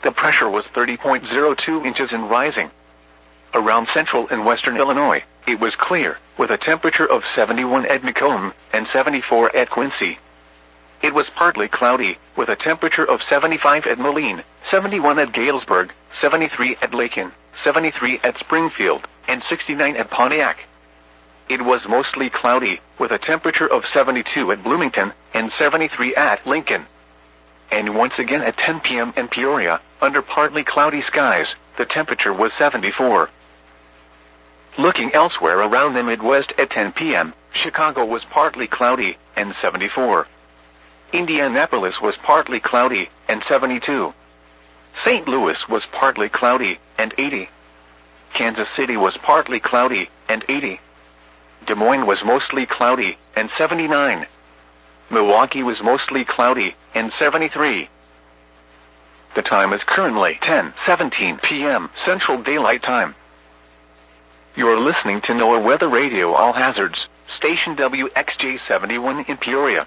The pressure was 30.02 inches and rising. Around central and western Illinois, it was clear, with a temperature of 71 at Macomb and 74 at Quincy. It was partly cloudy, with a temperature of 75 at Moline, 71 at Galesburg, 73 at Lakin, 73 at Springfield, and 69 at Pontiac. It was mostly cloudy, with a temperature of 72 at Bloomington and 73 at Lincoln. And once again at 10 p.m. in Peoria, under partly cloudy skies, the temperature was 74. Looking elsewhere around the Midwest at 10 p.m., Chicago was partly cloudy and 74. Indianapolis was partly cloudy and 72. St. Louis was partly cloudy and 80. Kansas City was partly cloudy and 80. Des Moines was mostly cloudy and 79. Milwaukee was mostly cloudy and 73. The time is currently 10:17 p.m. Central Daylight Time. You're listening to NOAA Weather Radio All Hazards, station WXJ71 in Peoria.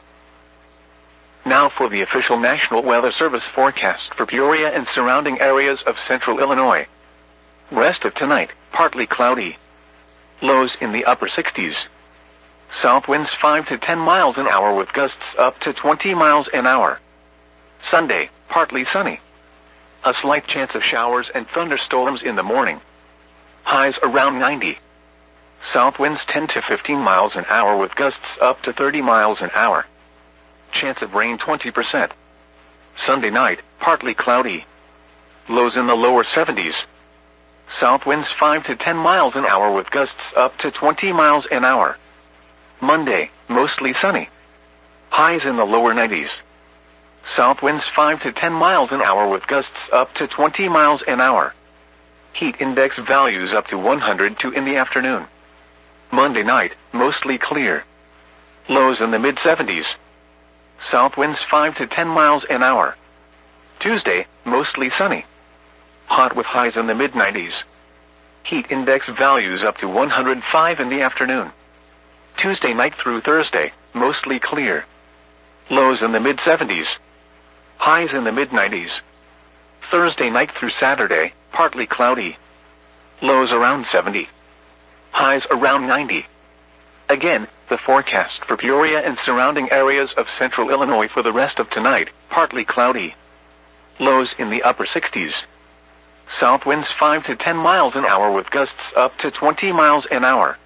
Now for the official National Weather Service forecast for Peoria and surrounding areas of central Illinois. Rest of tonight, partly cloudy. Lows in the upper 60s. South winds 5 to 10 miles an hour with gusts up to 20 miles an hour. Sunday, partly sunny. A slight chance of showers and thunderstorms in the morning. Highs around 90. South winds 10 to 15 miles an hour with gusts up to 30 miles an hour. Chance of rain 20%. Sunday night, partly cloudy. Lows in the lower 70s. South winds 5 to 10 miles an hour with gusts up to 20 miles an hour. Monday, mostly sunny. Highs in the lower 90s. South winds 5 to 10 miles an hour with gusts up to 20 miles an hour. Heat index values up to 102 in the afternoon. Monday night, mostly clear. Lows in the mid-70s. South winds 5 to 10 miles an hour. Tuesday, mostly sunny. Hot with highs in the mid-90s. Heat index values up to 105 in the afternoon. Tuesday night through Thursday, mostly clear. Lows in the mid-70s. Highs in the mid-90s. Thursday night through Saturday, partly cloudy. Lows around 70. Highs around 90. Again, the forecast for Peoria and surrounding areas of central Illinois for the rest of tonight, partly cloudy. Lows in the upper 60s. South winds 5 to 10 miles an hour with gusts up to 20 miles an hour.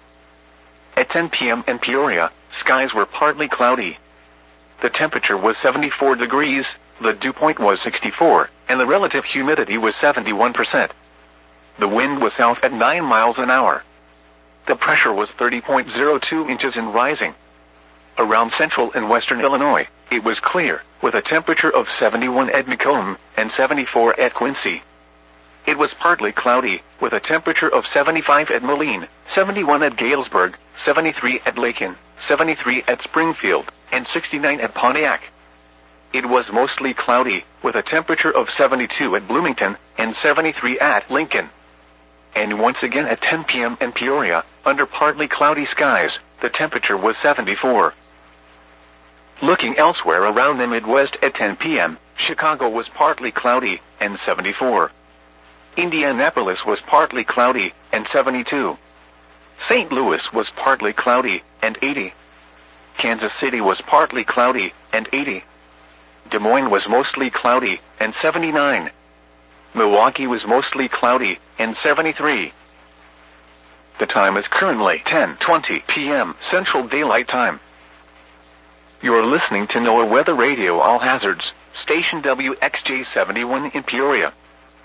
At 10 p.m. in Peoria, skies were partly cloudy. The temperature was 74 degrees, the dew point was 64, and the relative humidity was 71%. The wind was south at 9 miles an hour. The pressure was 30.02 inches and rising. Around central and western Illinois, it was clear, with a temperature of 71 at Macomb and 74 at Quincy. It was partly cloudy, with a temperature of 75 at Moline, 71 at Galesburg, 73 at Lakin, 73 at Springfield, and 69 at Pontiac. It was mostly cloudy, with a temperature of 72 at Bloomington and 73 at Lincoln. And once again at 10 p.m. in Peoria, under partly cloudy skies, the temperature was 74. Looking elsewhere around the Midwest at 10 p.m., Chicago was partly cloudy and 74. Indianapolis was partly cloudy and 72. St. Louis was partly cloudy and 80. Kansas City was partly cloudy and 80. Des Moines was mostly cloudy and 79. Milwaukee was mostly cloudy and 73. The time is currently 10:20 p.m. Central Daylight Time. You're listening to NOAA Weather Radio All Hazards, station WXJ71 in Peoria.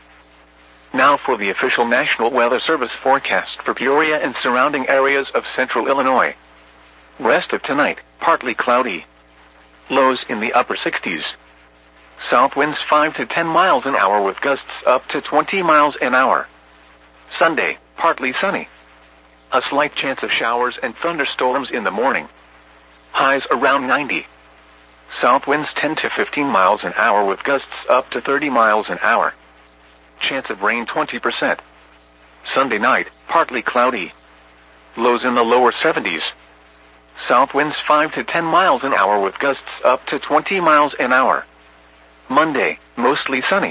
Now for the official National Weather Service forecast for Peoria and surrounding areas of central Illinois. Rest of tonight, partly cloudy. Lows in the upper 60s. South winds 5 to 10 miles an hour with gusts up to 20 miles an hour. Sunday, partly sunny. A slight chance of showers and thunderstorms in the morning. Highs around 90. South winds 10 to 15 miles an hour with gusts up to 30 miles an hour. Chance of rain 20%. Sunday night, partly cloudy. Lows in the lower 70s. South winds 5 to 10 miles an hour with gusts up to 20 miles an hour. Monday, mostly sunny.